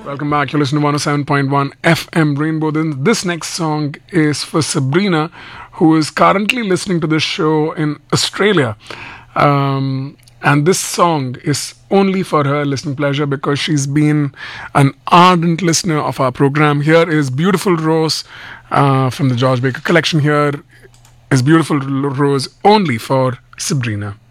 Welcome back. You're listening to 107.1 FM Rainbow. Then this next song is for Sabrina, who is currently listening to this show in Australia. And this song is only for her listening pleasure because she's been an ardent listener of our program. Here is Beautiful Rose from the George Baker collection. Here is Beautiful Rose only for Sabrina.